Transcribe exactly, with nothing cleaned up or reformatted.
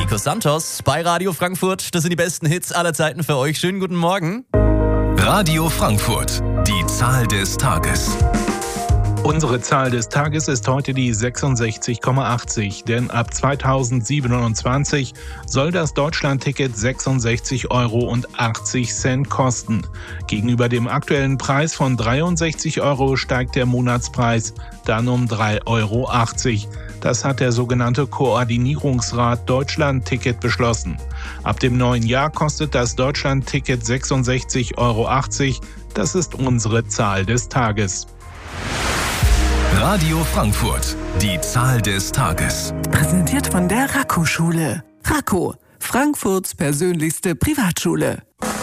Nico Santos bei Radio Frankfurt. Das sind die besten Hits aller Zeiten für euch. Schönen guten Morgen. Radio Frankfurt, die Zahl des Tages. Unsere Zahl des Tages ist heute die sechsundsechzig Komma achtzig, denn ab zweitausendsiebenundzwanzig soll das Deutschlandticket sechsundsechzig Euro achtzig kosten. Gegenüber dem aktuellen Preis von dreiundsechzig Euro steigt der Monatspreis dann um drei Euro achtzig. Das hat der sogenannte Koordinierungsrat Deutschlandticket beschlossen. Ab dem neuen Jahr kostet das Deutschlandticket sechsundsechzig Euro achtzig. Das ist unsere Zahl des Tages. Radio Frankfurt, die Zahl des Tages. Präsentiert von der Raco-Schule. Raco, Frankfurts persönlichste Privatschule.